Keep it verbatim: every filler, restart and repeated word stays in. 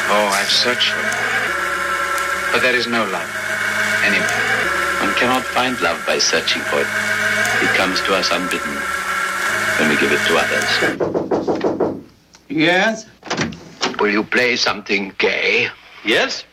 Oh, I've searched for it. But there is no love anywhere. One cannot find love by searching for it. It comes to us unbidden when we give it to others. Yes? Will you play something gay? Yes?